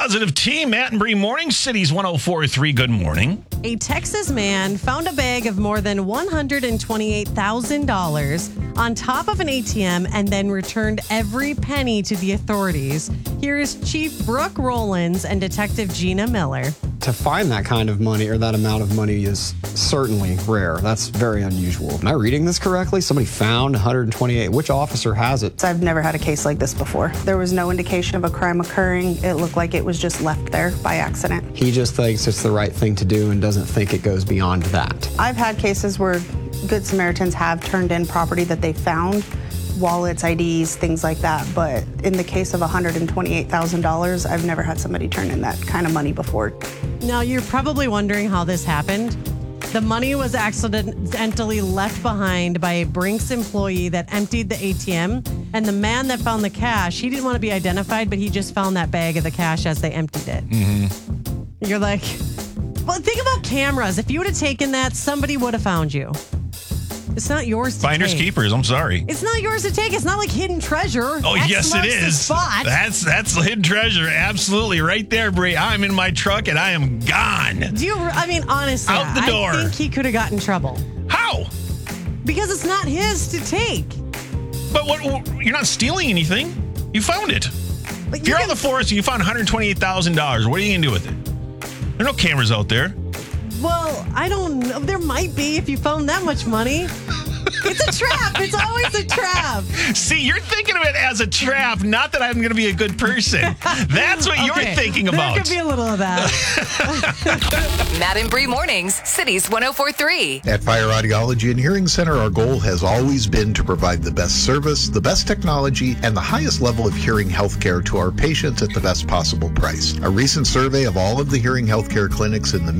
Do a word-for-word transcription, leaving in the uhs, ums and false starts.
positive team. Matt and Bree, Morning Cities one oh four point three. Good morning. A Texas man found a bag of more than one hundred twenty-eight thousand dollars on top of an A T M and then returned every penny to the authorities. Here is Chief Brooke Rollins and Detective Gina Miller. To find that kind of money or that amount of money is certainly rare. That's very unusual. Am I reading this correctly? Somebody found one hundred twenty-eight. Which officer has it? I've never had a case like this before. There was no indication of a crime occurring. It looked like it was just left there by accident. He just thinks it's the right thing to do and doesn't think it goes beyond that. I've had cases where Good Samaritans have turned in property that they found, wallets, I Ds, things like that. But in the case of one hundred twenty-eight thousand dollars, I've never had somebody turn in that kind of money before. Now, you're probably wondering how this happened. The money was accidentally left behind by a Brinks employee that emptied the A T M. And the man that found the cash, he didn't want to be identified, but he just found that bag of the cash as they emptied it. Mm-hmm. You're like, well, think about cameras. If you would have taken that, somebody would have found you. It's not yours to Finders take. keepers, I'm sorry. It's not yours to take. It's not like hidden treasure. Oh, X yes, it marks the is. spot. That's that's hidden treasure. Absolutely. Right there, Bree. I'm in my truck and I am gone. Do you, I mean, honestly, Out the door. I think he could have gotten in trouble. How? Because it's not his to take. But what? You're not stealing anything. You found it. But If you're you on the forest and you found one hundred twenty-eight thousand dollars, what are you going to do with it? There are no cameras out there. Well, I don't know. There might be if you found that much money. It's a trap. It's always a trap. See, you're thinking of it as a trap, not that I'm going to be a good person. That's what Okay, you're thinking about. There could be a little of that. Matt and Bree Mornings, Cities one oh four point three. At Fire Audiology and Hearing Center, our goal has always been to provide the best service, the best technology, and the highest level of hearing health care to our patients at the best possible price. A recent survey of all of the hearing health care clinics in the